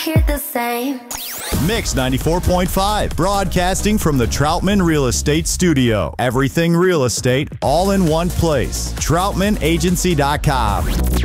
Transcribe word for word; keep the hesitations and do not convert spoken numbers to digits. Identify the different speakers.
Speaker 1: hear the same.
Speaker 2: Mix ninety-four point five, broadcasting from the Troutman Real Estate Studio. Everything real estate, all in one place. Troutman Agency dot com.